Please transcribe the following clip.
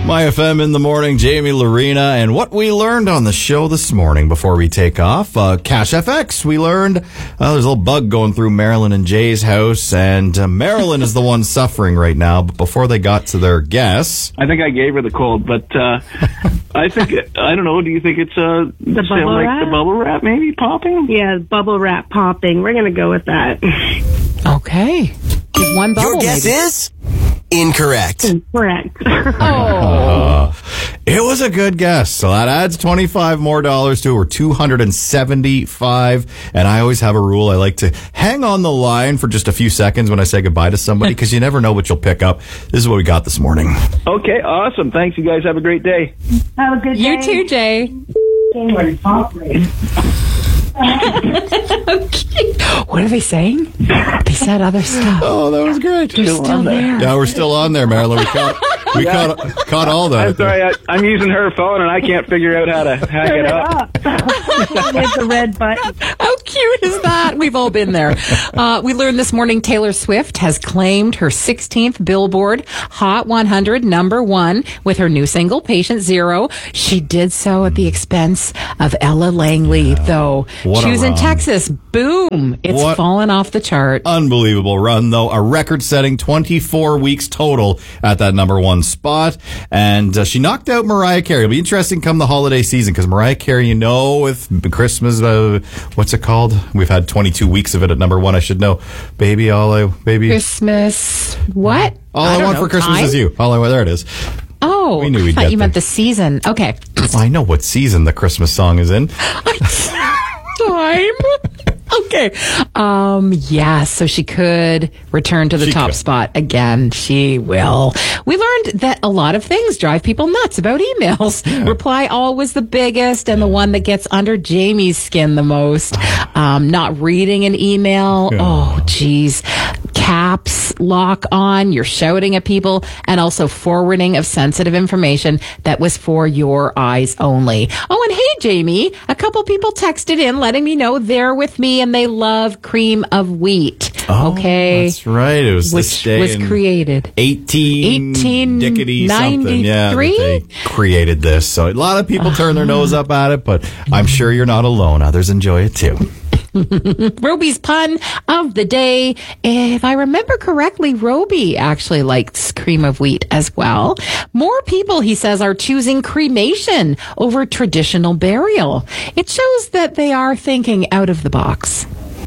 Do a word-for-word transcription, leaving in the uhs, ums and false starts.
My F M in the morning, Jamie Lorena, and what we learned on the show this morning before we take off. Uh, Cash F X, we learned uh, there's a little bug going through Marilyn and Jay's house, and uh, Marilyn is the one suffering right now, but before they got to their guess... I think I gave her the cold, but uh, I think, I don't know, do you think it's uh, the bubble like wrap? the bubble wrap maybe popping? Yeah, bubble wrap popping. We're going to go with that. Okay. Just one bubble, Your guess maybe. is incorrect. Correct. Uh, it was a good guess. So that adds twenty-five more dollars to it. We're two hundred seventy-five. And I always have a rule. I like to hang on the line for just a few seconds when I say goodbye to somebody because you never know what you'll pick up. This is what we got this morning. Okay, awesome. Thanks, you guys. Have a great day. Have a good day. You too, Jay. What are they saying? They said other stuff. Oh, that was great. They're still, still there. Yeah, we're still on there, Marilyn. We caught, we Yeah. caught, caught all that. I'm sorry, I, I'm using her phone and I can't figure out how to hack it up. With the red button. How cute is that? We've all been there. Uh, we learned this morning Taylor Swift has claimed her sixteenth Billboard Hot one hundred number one with her new single, Patient Zero. She did so at the expense of Ella Langley, yeah. though. What She was in run. Texas. Boom. It's What fallen off the chart. Unbelievable run, though. A record-setting twenty-four weeks total at that number one spot. And uh, she knocked out Mariah Carey. It'll be interesting come the holiday season because Mariah Carey, you know, with Christmas, uh, what's it called? We've had twenty-two weeks of it at number one. I should know. Baby, all I, baby. Christmas. What? All I, I, don't want know. for Christmas Time? is you. All I want, there it is. Oh, We knew we'd I thought get you there. meant the season. Okay. I know what season the Christmas song is in. Time. Okay. Um, yeah, so she could return to the She top could. spot again. She will. We learned that a lot of things drive people nuts about emails. Yeah. Reply all was the biggest and the one that gets under Jamie's skin the most. Um, not reading an email. Yeah. Oh, geez. Caps lock on. You're shouting at people, and also forwarding of sensitive information that was for your eyes only. Oh, and hey, Jamie, a couple people texted in letting me know they're with me and they love cream of wheat. Oh, okay. That's right. It was this Which day was in created. eighteen dickety something. Yeah, that ninety-three? they created this. So a lot of people turn their nose up at it, but I'm sure you're not alone. Others enjoy it too. Roby's pun of the day. If I remember correctly, Roby actually likes cream of wheat as well. More people, he says, are choosing cremation over traditional burial. It shows that they are thinking out of the box.